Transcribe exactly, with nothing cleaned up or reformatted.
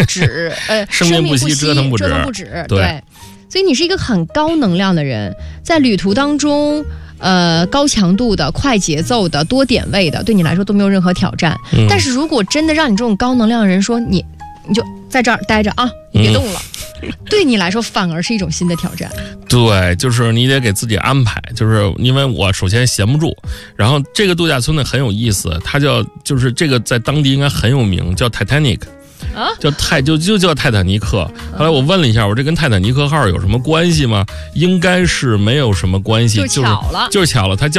止，呃， 生命不息，折腾不止， 折腾不止， 对。 对，所以你是一个很高能量的人，在旅途当中。呃，高强度的、快节奏的、多点位的，对你来说都没有任何挑战。嗯、但是如果真的让你这种高能量的人说你，你就在这儿待着啊，你别动了，嗯、对你来说反而是一种新的挑战。 对，就是你得给自己安排，就是因为我首先闲不住，然后这个度假村呢很有意思，它叫就是这个在当地应该很有名，叫 Titanic。啊，叫泰就就叫泰坦尼克。后来我问了一下，我这跟泰坦尼克号有什么关系吗？应该是没有什么关系， 就巧了， 就是、就是巧了，它叫。